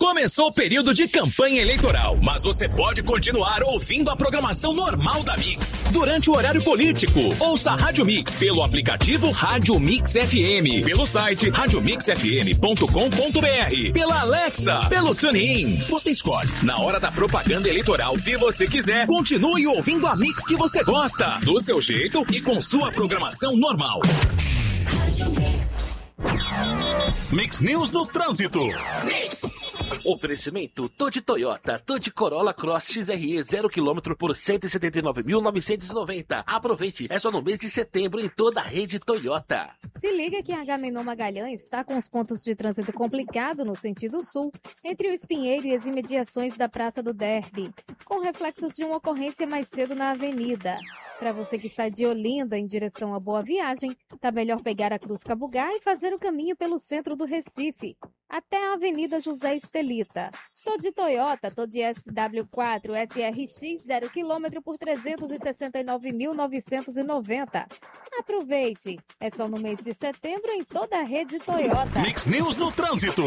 Começou o período de campanha eleitoral, mas você pode continuar ouvindo a programação normal da Mix. Durante o horário político, ouça a Rádio Mix pelo aplicativo Rádio Mix FM, pelo site radiomixfm.com.br, pela Alexa, pelo TuneIn. Você escolhe. Na hora da propaganda eleitoral, se você quiser, continue ouvindo a Mix que você gosta, do seu jeito e com sua programação normal. Rádio Mix. Mix News no Trânsito. Mix. Oferecimento Toyota Toyota, Toyota Corolla Cross XRE 0 km por 179.990. Aproveite, é só no mês de setembro em toda a rede Toyota. Se liga que a Agamenon Magalhães está com os pontos de trânsito complicado no sentido sul, entre o Espinheiro e as imediações da Praça do Derby, com reflexos de uma ocorrência mais cedo na avenida. Para você que sai de Olinda em direção a Boa Viagem, tá melhor pegar a Cruz Cabugá e fazer o caminho pelo centro do Recife, até a Avenida José Estelita. Tô de Toyota, tô de SW4, SRX 0 km por 369.990. Aproveite, é só no mês de setembro em toda a rede Toyota. Mix News no Trânsito.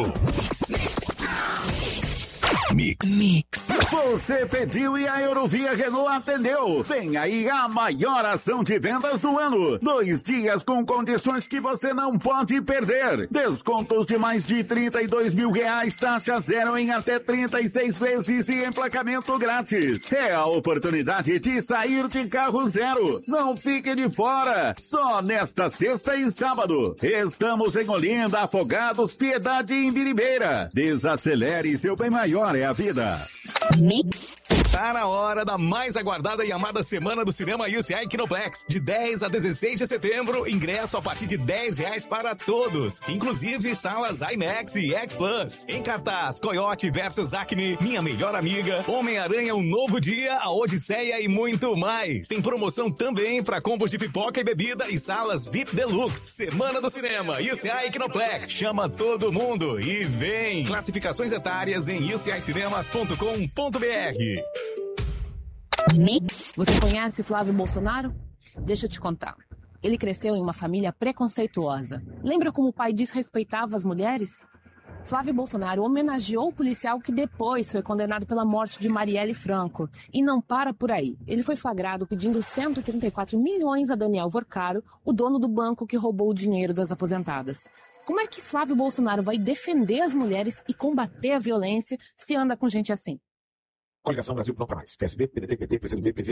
Mix. Você pediu e a Eurovia Renault atendeu. Vem aí a maior ação de vendas do ano. 2 dias com condições que você não pode perder. Descontos de mais de R$32 mil, taxa zero em até 36 vezes e emplacamento grátis. É a oportunidade de sair de carro zero. Não fique de fora. Só nesta sexta e sábado. Estamos em Olinda, Afogados, Piedade e Imbiribeira. Desacelere, seu bem maior é a vida. Mix. Tá na hora da mais aguardada e amada Semana do Cinema UCI Kinoplex. De 10 a 16 de setembro, ingresso a partir de R$10 para todos. Inclusive salas IMAX e X Plus. Em cartaz, Coyote vs Acme, Minha Melhor Amiga, Homem-Aranha Um Novo Dia, A Odisseia e muito mais. Tem promoção também para combos de pipoca e bebida e salas VIP Deluxe. Semana do Cinema UCI Kinoplex. Chama todo mundo e vem. Classificações etárias em ucicinema.com.br. Mix. Você conhece Flávio Bolsonaro? Deixa eu te contar. Ele cresceu em uma família preconceituosa. Lembra como o pai desrespeitava as mulheres? Flávio Bolsonaro homenageou o policial que depois foi condenado pela morte de Marielle Franco. E não para por aí. Ele foi flagrado pedindo 134 milhões a Daniel Vorcaro, o dono do banco que roubou o dinheiro das aposentadas. Como é que Flávio Bolsonaro vai defender as mulheres e combater a violência se anda com gente assim? Coligação Brasil Não Pra Mais. PSB, PDT, PT, PCdoB, PV,